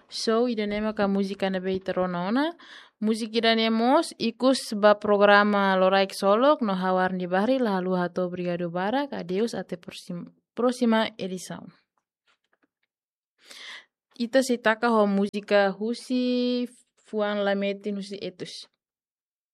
So idanema ka musika na be iteronona. Musik idanemos ikus ba programa loraik solok no hawar ni bahri lalu hato brigado barak. Adeus ate próxima edição. Ita sitaka ho musika husi fuan lameti nusi etus.